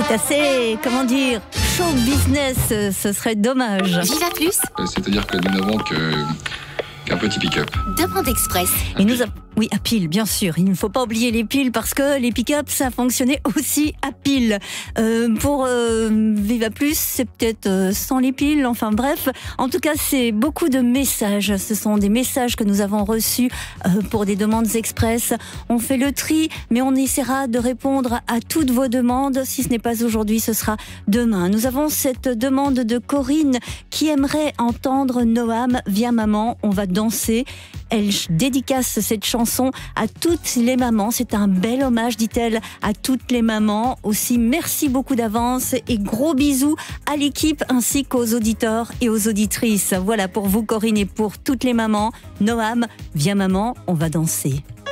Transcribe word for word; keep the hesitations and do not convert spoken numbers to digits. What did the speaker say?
C'est assez, comment dire, show business, ce serait dommage. Viva Plus, C'est-à-dire que nous n'avons que, qu'un petit pick-up. demande express. Et nous a... Oui, à pile, bien sûr. Il ne faut pas oublier les piles parce que les pick-up, ça fonctionnait aussi à pile. Euh, pour euh, Viva Plus, c'est peut-être euh, sans les piles. Enfin bref, en tout cas, c'est beaucoup de messages. Ce sont des messages que nous avons reçus euh, pour des demandes express. On fait le tri, mais on essaiera de répondre à toutes vos demandes. Si ce n'est pas aujourd'hui, ce sera demain. Nous avons cette demande de Corinne qui aimerait entendre Noam, Viens maman, on va danser. Elle dédicace cette chanson à toutes les mamans. C'est un bel hommage, dit-elle, à toutes les mamans. Aussi, merci beaucoup d'avance et gros bisous à l'équipe ainsi qu'aux auditeurs et aux auditrices. Voilà pour vous, Corinne, et pour toutes les mamans. Noam, Viens maman, on va danser.